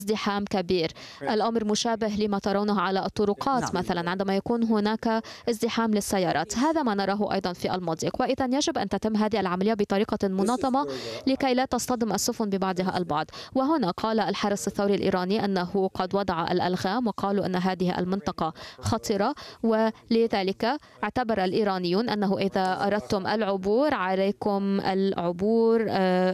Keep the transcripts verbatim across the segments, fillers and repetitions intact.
ازدحام كبير. الأمر مشابه لما ترونه على الطرقات نعم. مثلا عندما يكون هناك ازدحام للسيارات. هذا ما نراه أيضا في المضيق، وإذا يجب أن تتم هذه العملية بطريقة منظمة لكي لا تصطدم السفن ببعضها البعض. وهنا قال الحرس الثوري الإيراني أنه قد وضع الألغام، وقالوا أن هذه المنطقة خطرة، ولذلك اعتبر الإيرانيون أنه إذا أردتم العبور عليكم العبور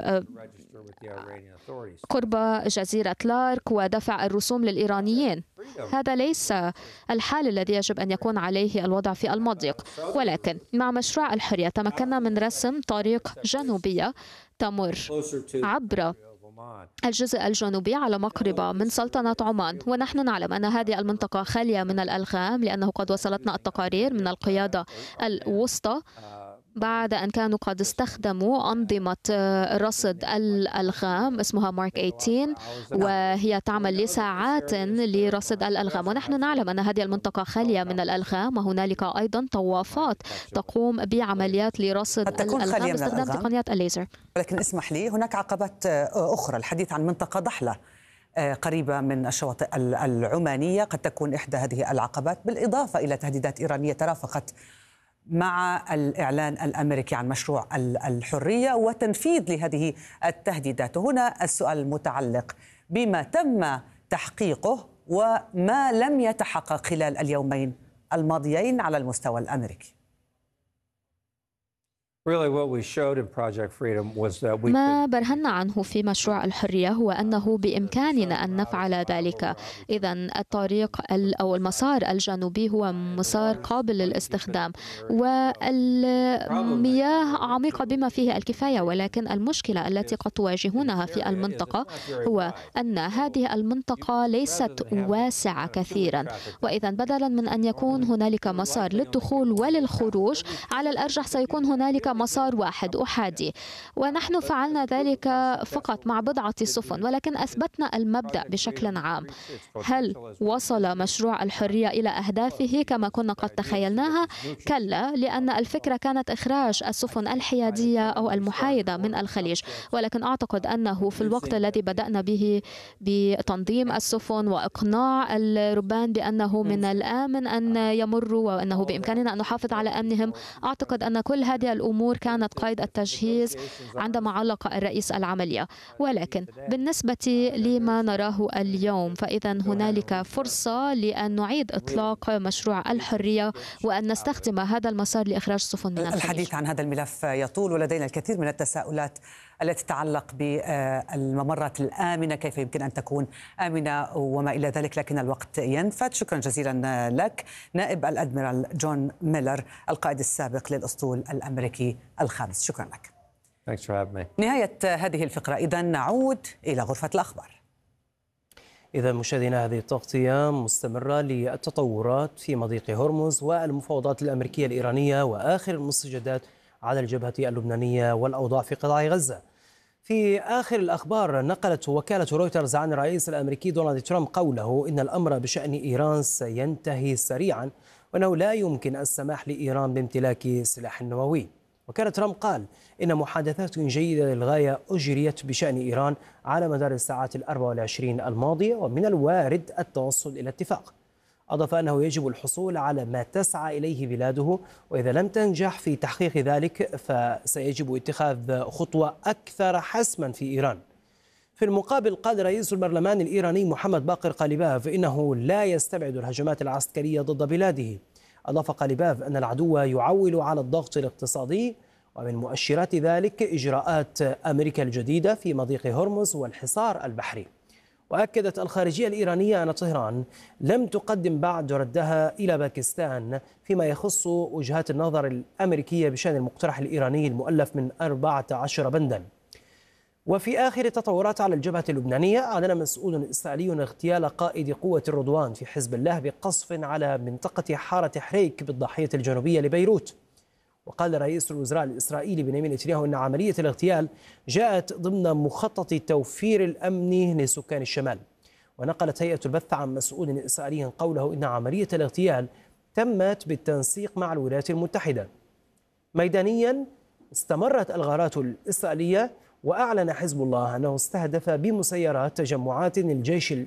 قرب جزيرة لارك ودفع الرسوم للإيرانيين. هذا ليس الحال الذي يجب أن يكون عليه الوضع في المضيق. ولكن مع مشروع الحرية تمكنا من رسم طريق جنوبية تمر عبر الجزء الجنوبي على مقربة من سلطنة عمان، ونحن نعلم أن هذه المنطقة خالية من الألغام لأنه قد وصلتنا التقارير من القيادة الوسطى بعد أن كانوا قد استخدموا أنظمة رصد الألغام اسمها مارك ثمانية عشر، وهي تعمل لساعات لرصد الألغام. ونحن نعلم أن هذه المنطقة خالية من الألغام، وهنالك أيضا طوافات تقوم بعمليات لرصد الألغام باستخدام تقنيات الليزر. ولكن اسمح لي، هناك عقبات أخرى. الحديث عن منطقة ضحلة قريبة من الشواطئ العمانية قد تكون إحدى هذه العقبات، بالإضافة إلى تهديدات إيرانية ترافقت مع الإعلان الأمريكي عن مشروع الحرية وتنفيذ لهذه التهديدات. هنا السؤال المتعلق بما تم تحقيقه وما لم يتحقق خلال اليومين الماضيين على المستوى الأمريكي. ما برهنا عنه في مشروع الحرية هو أنه بإمكاننا أن نفعل ذلك. إذن الطريق أو المسار الجنوبي هو مسار قابل للاستخدام، والمياه عميقة بما فيه الكفاية. ولكن المشكلة التي قد تواجهونها في المنطقة هو أن هذه المنطقة ليست واسعة كثيرا، وإذا بدلا من أن يكون هنالك مسار للدخول وللخروج، على الأرجح سيكون هنالك مسار واحد أحادي. ونحن فعلنا ذلك فقط مع بضعة سفن، ولكن أثبتنا المبدأ بشكل عام. هل وصل مشروع الحرية إلى أهدافه كما كنا قد تخيلناها؟ كلا، لأن الفكرة كانت إخراج السفن الحيادية أو المحايدة من الخليج. ولكن أعتقد أنه في الوقت الذي بدأنا به بتنظيم السفن وإقناع الربان بأنه من الآمن أن يمروا وأنه بإمكاننا أن نحافظ على أمنهم، أعتقد أن كل هذه الأمور كانت قيد التجهيز عندما علق الرئيس العملية. ولكن بالنسبة لما نراه اليوم، فإذا هنالك فرصة لأن نعيد إطلاق مشروع الحرية وأن نستخدم هذا المسار لإخراج السفن من الخليج. الحديث عن هذا الملف يطول، ولدينا الكثير من التساؤلات التي تتعلق بالممرات الآمنة، كيف يمكن أن تكون آمنة وما إلى ذلك، لكن الوقت ينفد. شكرا جزيلا لك نائب الأدميرال جون ميلر القائد السابق للأسطول الأمريكي الخامس. شكرا لك. نهاية هذه الفقرة. إذن نعود إلى غرفة الأخبار. إذا مشاهدينا، هذه التغطية مستمرة للتطورات في مضيق هرمز والمفاوضات الأمريكية الإيرانية وآخر المستجدات على الجبهة اللبنانية والأوضاع في قطاع غزة. في آخر الأخبار، نقلت وكالة رويترز عن الرئيس الأمريكي دونالد ترامب قوله إن الأمر بشأن إيران سينتهي سريعا وأنه لا يمكن السماح لإيران بامتلاك سلاح نووي. وكان ترامب قال إن محادثات جيدة للغاية أجريت بشأن إيران على مدار الساعات الأربع والعشرين الماضية، ومن الوارد التوصل إلى اتفاق. أضاف أنه يجب الحصول على ما تسعى إليه بلاده، وإذا لم تنجح في تحقيق ذلك فسيجب اتخاذ خطوة أكثر حسما في إيران. في المقابل، قال رئيس البرلمان الإيراني محمد باقر قاليباف إنه لا يستبعد الهجمات العسكرية ضد بلاده. أضاف قاليباف أن العدو يعول على الضغط الاقتصادي، ومن مؤشرات ذلك إجراءات أمريكا الجديدة في مضيق هرمز والحصار البحري. وأكدت الخارجية الإيرانية أن طهران لم تقدم بعد ردها إلى باكستان فيما يخص وجهات النظر الأمريكية بشأن المقترح الإيراني المؤلف من أربعة عشر بندا. وفي آخر التطورات على الجبهة اللبنانية، أعلن مسؤول إسرائيلي اغتيال قائد قوة الرضوان في حزب الله بقصف على منطقة حارة حريك بالضاحية الجنوبية لبيروت. وقال رئيس الوزراء الإسرائيلي بنيامين نتنياهو أن عملية الاغتيال جاءت ضمن مخطط توفير الأمن لسكان الشمال. ونقلت هيئة البث عن مسؤول إسرائيلي قوله إن عملية الاغتيال تمت بالتنسيق مع الولايات المتحدة. ميدانيا، استمرت الغارات الإسرائيلية وأعلن حزب الله أنه استهدف بمسيرات تجمعات الجيش